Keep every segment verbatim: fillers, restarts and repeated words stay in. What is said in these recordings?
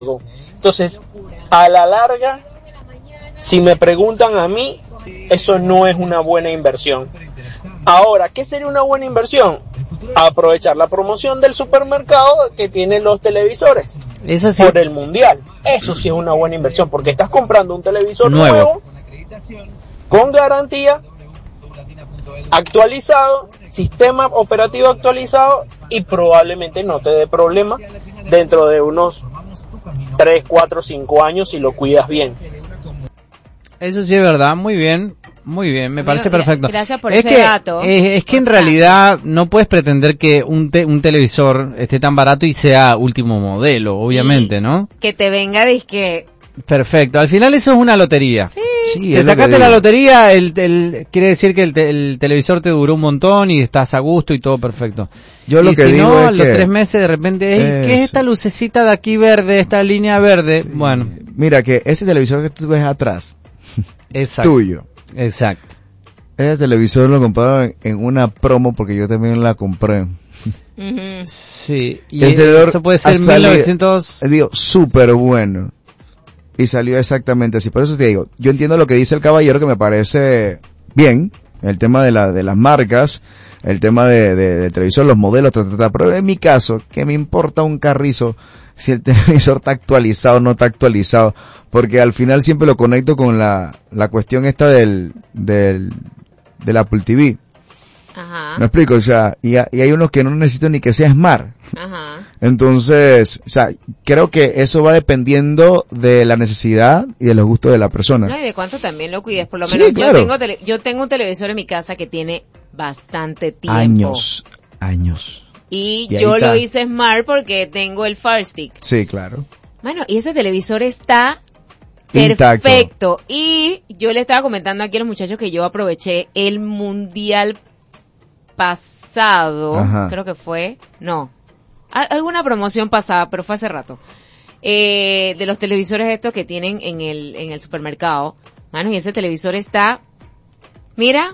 Entonces, a la larga, si me preguntan a mí, eso no es una buena inversión. Ahora, ¿qué sería una buena inversión? Aprovechar la promoción del supermercado que tiene los televisores. Eso sí. Por el mundial. Eso sí es una buena inversión, porque estás comprando un televisor nuevo, nuevo con garantía, actualizado, sistema operativo actualizado, y probablemente no te dé problema dentro de unos tres, cuatro, cinco años si lo cuidas bien. Eso sí es verdad, muy bien, muy bien, me parece Bueno, perfecto. Gracias por es ese que, dato. Es, es que en realidad no puedes pretender que un, te, un televisor esté tan barato y sea último modelo, obviamente, y ¿no? Que te venga disque. Perfecto, al final eso es una lotería. Sí. Sí, Te es lo que sacaste la digo. lotería, el, el, quiere decir que el, te, el televisor te duró un montón y estás a gusto y todo perfecto. Yo lo y que si digo no, es a los que- tres meses de repente, "Ey, ¿qué es Eso. esta lucecita de aquí verde, esta línea verde?" Bueno, Mira que ese televisor que tú ves atrás, exacto. tuyo, Exacto. ese televisor lo compraron en una promo porque yo también la compré. Ujú. Sí, y El televisor eso puede ha ser salido- mil novecientos... Digo, súper bueno. Y salió exactamente así. Por eso te digo, yo entiendo lo que dice el caballero, que me parece bien, el tema de la de las marcas, el tema de, de, de televisor, los modelos, ta, ta, ta, pero en mi caso, que me importa un carrizo si el televisor está actualizado o no está actualizado, porque al final siempre lo conecto con la, la cuestión esta del, del, del Apple T V. Ajá. ¿Me explico? O sea, y, a- y hay unos que no necesitan ni que sea Smart. Ajá. Entonces, o sea, creo que eso va dependiendo de la necesidad y de los gustos de la persona. No, y de cuánto también lo cuides. Por lo Sí, menos claro. yo tengo tele- yo tengo un televisor en mi casa que tiene bastante tiempo. Años, años. Y, Y ahí yo está. lo hice Smart porque tengo el Fire Stick. Sí, claro. Bueno, y ese televisor está Intacto. perfecto. Y yo le estaba comentando aquí a los muchachos que yo aproveché el mundial pasado, Ajá. creo que fue, no, a- alguna promoción pasada, pero fue hace rato, eh, de los televisores estos que tienen en el, en el supermercado. Mano, y ese televisor está, mira,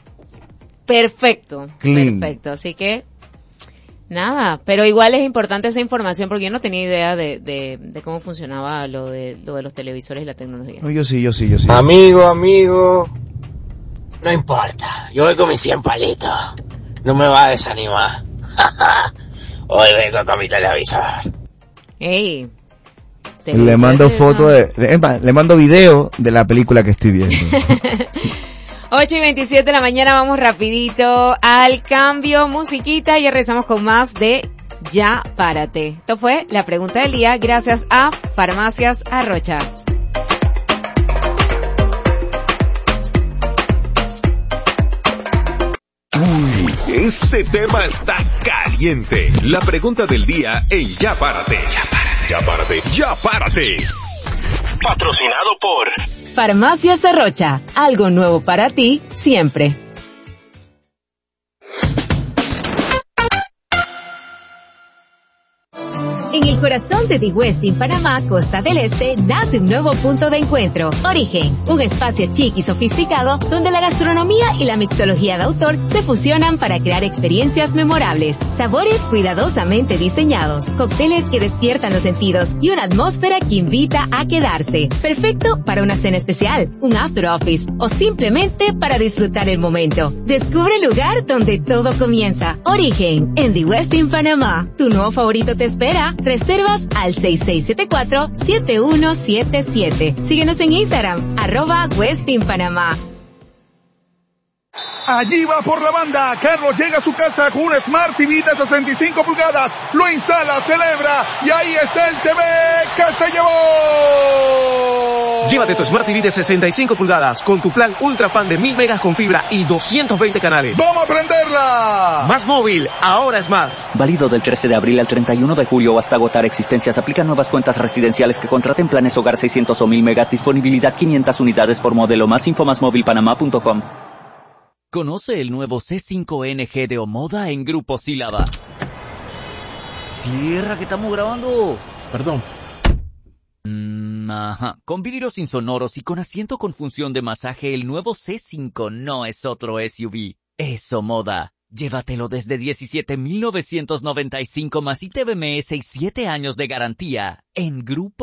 perfecto, Clean. perfecto. Así que, nada, pero igual es importante esa información porque yo no tenía idea de, de, de cómo funcionaba lo de, lo de los televisores y la tecnología. No, yo sí, yo sí, yo sí. Amigo, amigo, no importa, yo voy con mis cien palitos, no me va a desanimar. Hoy vengo con mi televisor. Ey, Le mando foto de, es más, le mando video de la película que estoy viendo. ocho y veintisiete de la mañana, vamos rapidito al cambio, musiquita, y regresamos con más de Ya Párate. Esto fue la pregunta del día, gracias a Farmacias Arrocha. Este tema está caliente. La pregunta del día en Ya Párate. Ya Párate. Ya Párate. Patrocinado por Farmacias Arrocha, algo nuevo para ti, siempre. En el corazón de The Westin Panamá, Costa del Este, nace un nuevo punto de encuentro. Origen, un espacio chic y sofisticado donde la gastronomía y la mixología de autor se fusionan para crear experiencias memorables. Sabores cuidadosamente diseñados, cócteles que despiertan los sentidos y una atmósfera que invita a quedarse. Perfecto para una cena especial, un after office o simplemente para disfrutar el momento. Descubre el lugar donde todo comienza. Origen, en The Westin Panamá. Tu nuevo favorito te espera. Reservas al seis seis siete cuatro, siete uno siete siete. Síguenos en Instagram, arroba Westin Panamá. Allí va por la banda. Carlos llega a su casa con un Smart T V de sesenta y cinco pulgadas. Lo instala, celebra y ahí está el T V que se llevó. Llévate tu Smart T V de sesenta y cinco pulgadas con tu plan Ultra Fan de mil megas con fibra y doscientos veinte canales. ¡Vamos a prenderla! Más móvil, ahora es más. Válido del trece de abril al treinta y uno de julio o hasta agotar existencias. Aplican nuevas cuentas residenciales que contraten planes hogar seiscientos o mil megas. Disponibilidad quinientas unidades por modelo. Más info más móvil panamá punto com. Conoce el nuevo C cinco N G de Omoda en Grupo Sílaba. Cierra, que estamos grabando. Perdón. Mm, ajá. Con vidrios insonoros y con asiento con función de masaje, el nuevo C cinco no es otro S U V. Es Omoda. Llévatelo desde diecisiete mil novecientos noventa y cinco más I T V M S y siete años de garantía en Grupo